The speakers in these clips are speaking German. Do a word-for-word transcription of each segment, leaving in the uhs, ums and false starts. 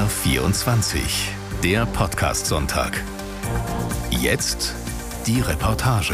R vierundzwanzig, der Podcast-Sonntag. Jetzt die Reportage.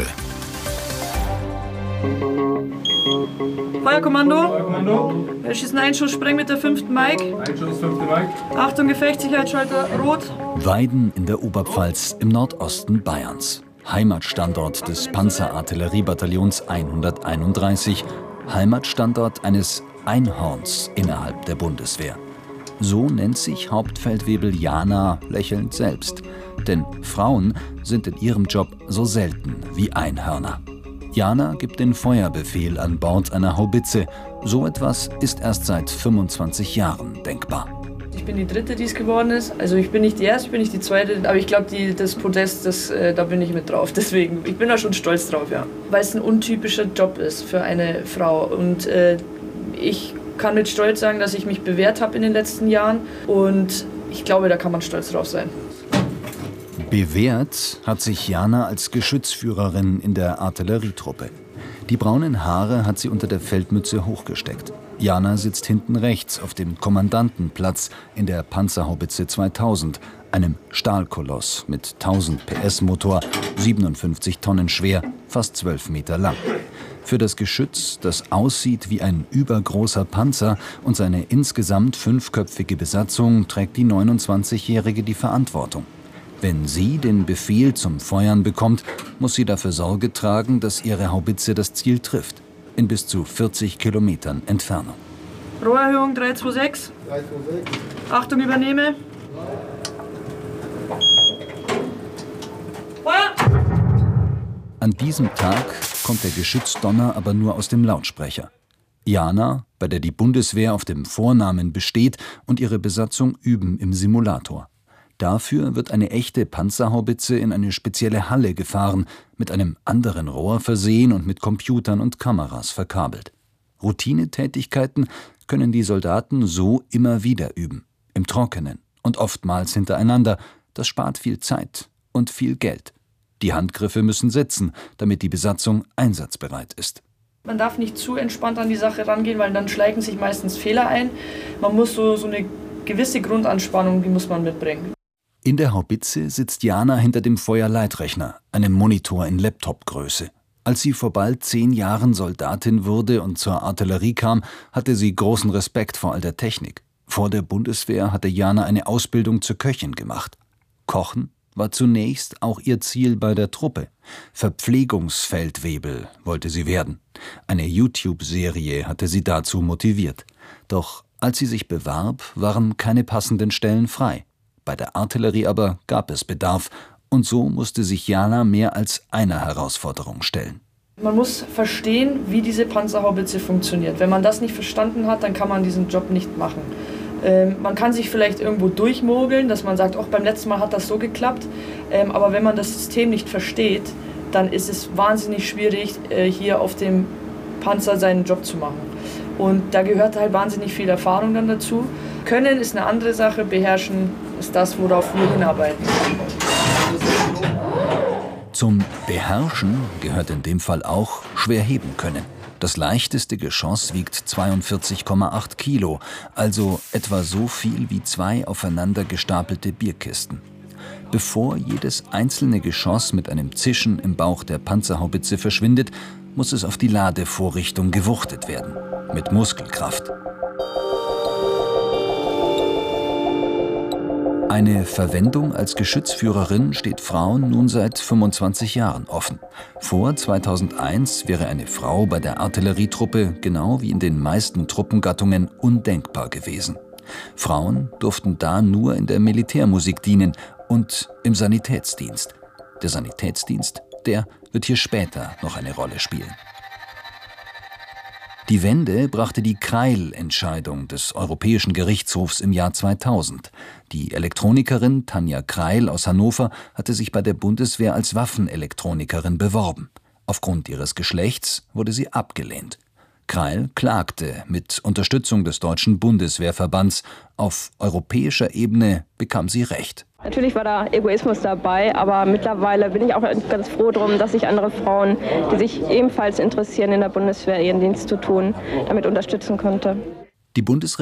Feuerkommando. Feuerkommando. Wir schießen Einschuss, sprengen mit der fünften Mike. Einschuss, fünfte Mike. Achtung, Gefechtssicherheitsschalter, rot. Weiden in der Oberpfalz im Nordosten Bayerns. Heimatstandort des Panzerartilleriebataillons hunderteinunddreißig. Heimatstandort eines Einhorns innerhalb der Bundeswehr. So nennt sich Hauptfeldwebel Jana lächelnd selbst. Denn Frauen sind in ihrem Job so selten wie Einhörner. Jana gibt den Feuerbefehl an Bord einer Haubitze. So etwas ist erst seit fünfundzwanzig Jahren denkbar. Ich bin die dritte, die es geworden ist. Also ich bin nicht die erste, ich bin nicht die zweite. Aber ich glaube, das Podest, das, äh, da bin ich mit drauf. Deswegen, ich bin da schon stolz drauf, ja. Weil es ein untypischer Job ist für eine Frau. Und äh, ich kann mit Stolz sagen, dass ich mich bewährt habe in den letzten Jahren. Und ich glaube, da kann man stolz drauf sein. Bewährt hat sich Jana als Geschützführerin in der Artillerietruppe. Die braunen Haare hat sie unter der Feldmütze hochgesteckt. Jana sitzt hinten rechts auf dem Kommandantenplatz in der Panzerhaubitze zweitausend, einem Stahlkoloss mit tausend P S Motor, siebenundfünfzig Tonnen schwer, fast zwölf Meter lang. Für das Geschütz, das aussieht wie ein übergroßer Panzer und seine insgesamt fünfköpfige Besatzung, trägt die neunundzwanzigjährige die Verantwortung. Wenn sie den Befehl zum Feuern bekommt, muss sie dafür Sorge tragen, dass ihre Haubitze das Ziel trifft. In bis zu vierzig Kilometern Entfernung. Rohrerhöhung drei zwei sechs. Achtung, übernehme. Feuer! An diesem Tag kommt der Geschützdonner aber nur aus dem Lautsprecher. Jana, bei der die Bundeswehr auf dem Vornamen besteht, und ihre Besatzung üben im Simulator. Dafür wird eine echte Panzerhaubitze in eine spezielle Halle gefahren, mit einem anderen Rohr versehen und mit Computern und Kameras verkabelt. Routinetätigkeiten können die Soldaten so immer wieder üben, im Trockenen und oftmals hintereinander. Das spart viel Zeit und viel Geld. Die Handgriffe müssen sitzen, damit die Besatzung einsatzbereit ist. Man darf nicht zu entspannt an die Sache rangehen, weil dann schleichen sich meistens Fehler ein. Man muss so, so eine gewisse Grundanspannung, die muss man mitbringen. In der Haubitze sitzt Jana hinter dem Feuerleitrechner, einem Monitor in Laptopgröße. Als sie vor bald zehn Jahren Soldatin wurde und zur Artillerie kam, hatte sie großen Respekt vor all der Technik. Vor der Bundeswehr hatte Jana eine Ausbildung zur Köchin gemacht. Kochen war zunächst auch ihr Ziel bei der Truppe. Verpflegungsfeldwebel wollte sie werden. Eine YouTube-Serie hatte sie dazu motiviert. Doch als sie sich bewarb, waren keine passenden Stellen frei. Bei der Artillerie aber gab es Bedarf, und so musste sich Jana mehr als einer Herausforderung stellen. Man muss verstehen, wie diese Panzerhaubitze funktioniert. Wenn man das nicht verstanden hat, dann kann man diesen Job nicht machen. Ähm, man kann sich vielleicht irgendwo durchmogeln, dass man sagt, auch beim letzten Mal hat das so geklappt. Ähm, aber wenn man das System nicht versteht, dann ist es wahnsinnig schwierig, äh, hier auf dem Panzer seinen Job zu machen. Und da gehört halt wahnsinnig viel Erfahrung dann dazu. Können ist eine andere Sache, beherrschen ist das, worauf wir hinarbeiten. Zum Beherrschen gehört in dem Fall auch schwer heben können. Das leichteste Geschoss wiegt zweiundvierzig Komma acht Kilo, also etwa so viel wie zwei aufeinander gestapelte Bierkisten. Bevor jedes einzelne Geschoss mit einem Zischen im Bauch der Panzerhaubitze verschwindet, muss es auf die Ladevorrichtung gewuchtet werden. Mit Muskelkraft. Eine Verwendung als Geschützführerin steht Frauen nun seit fünfundzwanzig Jahren offen. Vor zweitausendeins wäre eine Frau bei der Artillerietruppe genau wie in den meisten Truppengattungen undenkbar gewesen. Frauen durften da nur in der Militärmusik dienen und im Sanitätsdienst. Der Sanitätsdienst, der wird hier später noch eine Rolle spielen. Die Wende brachte die Kreil-Entscheidung des Europäischen Gerichtshofs im Jahr zweitausend. Die Elektronikerin Tanja Kreil aus Hannover hatte sich bei der Bundeswehr als Waffenelektronikerin beworben. Aufgrund ihres Geschlechts wurde sie abgelehnt. Kreil klagte mit Unterstützung des Deutschen Bundeswehrverbands. Auf europäischer Ebene bekam sie Recht. Natürlich war da Egoismus dabei, aber mittlerweile bin ich auch ganz froh drum, dass ich andere Frauen, die sich ebenfalls interessieren, in der Bundeswehr ihren Dienst zu tun, damit unterstützen konnte. Die Bundesrepublik